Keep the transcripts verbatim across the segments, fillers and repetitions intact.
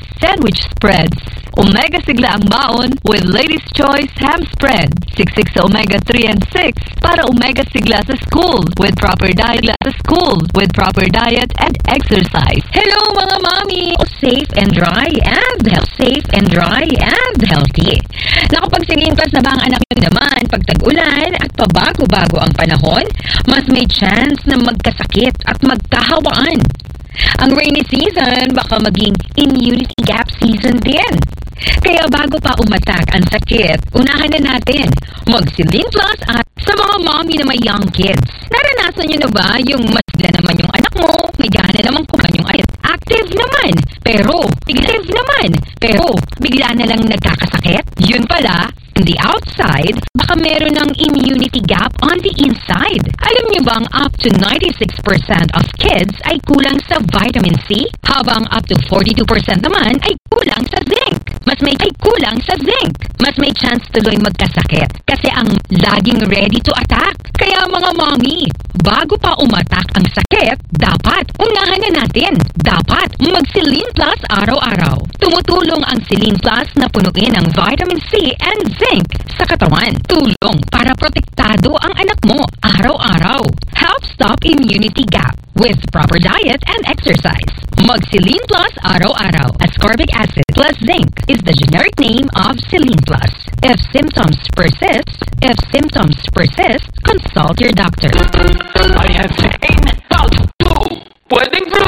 sandwich spreads. Omega Sigla ang baon with Ladies' Choice Ham Spread. Siksik sa Omega three and six para Omega Sigla sa school with proper diet sa school with proper diet and exercise. Hello mga mami! Safe and dry and health. Safe and dry and healthy. Nakapag Silin Plus na ba ang anak niyo naman pag tag-ulan at pabago-bago ang panahon, mas may chance na magkasakit at magkahawaan. Ang rainy season baka maging immunity gap season din. Kaya bago pa umatak ang sakit, unahan na natin mag-Silin Plus at sa mga mommy na may young kids. Naranasan niyo na ba yung masigla naman yung anak mo, may gana naman kumain yung ayat. Active naman, pero active naman, pero bigla na lang nagkakasakit? Yun pala, on the outside, baka meron ng immunity gap on the inside. Alam niyo bang up to ninety-six percent of kids ay kulang sa vitamin C, habang up to forty-two percent naman ay kulang sa zinc. Mas may ay kulang sa zinc. Mas may chance tuloy magkasakit kasi ang laging ready to attack. Kaya mga mommy, bago pa umatak ang sakit, dapat unahan na natin. Dapat mag-Silin Plus araw-araw. Tumutulong ang Silin Plus na punuin ang vitamin C and zinc sa katawan. Tulong para protektado ang anak mo araw-araw. Help stop immunity gap with proper diet and exercise. Mag-Silin Plus araw-araw. Ascorbic acid plus zinc is the generic name of Silin Plus. If symptoms persist, if symptoms persist, consult your doctor. I have taken out flu. Pwedeng flu.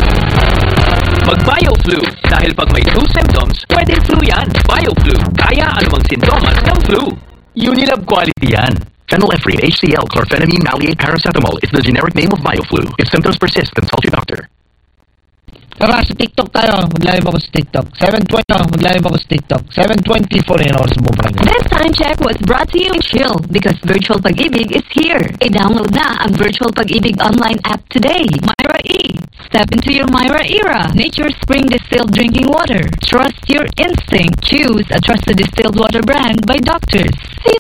Mag-BioFlu. Dahil pag may flu symptoms, pwedeng flu yan. BioFlu. Kaya anumang sintomas ng flu. Unilab quality yan. Phenylephrine, H C L, chlorphenamine, maleate, paracetamol is the generic name of BioFlu. If symptoms persist, consult your doctor. Tara, sa TikTok tayo. Mag-live ako sa TikTok. seven twenty, oh, mag-live ako sa TikTok. seven twenty-four yun ako sa buong. This time check was brought to you by Chill because Virtual Pag-ibig is here. I-download na ang Virtual Pag-ibig online app today. Myra E. Step into your Myra era. Nature's spring distilled drinking water. Trust your instinct. Choose a trusted distilled water brand by doctors. See